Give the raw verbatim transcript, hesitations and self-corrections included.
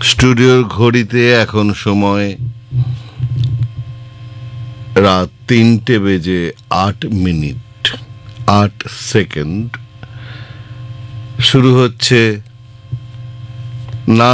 স্টুডিওর ঘড়িতে এখন সময় রাত তিনটে বেজে আট মিনিট আট সেকেন্ড। শুরু হচ্ছে না